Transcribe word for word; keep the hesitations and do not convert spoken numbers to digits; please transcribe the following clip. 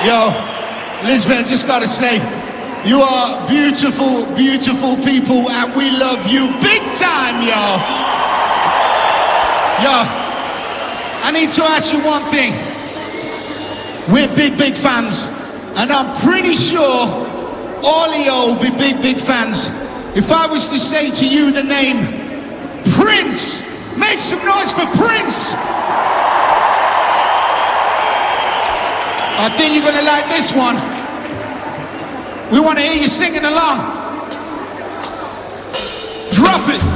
Yo, Lisbeth, just gotta say, you are beautiful, beautiful people, and we love you big time, yo. Yo, I need to ask you one thing. We're big, big fans, and I'm pretty sure all of you will be big, big fans. If I was to say to you the name Prince, make some noise for Prince. I think you're gonna like this one. We want to hear you singing along. Drop it.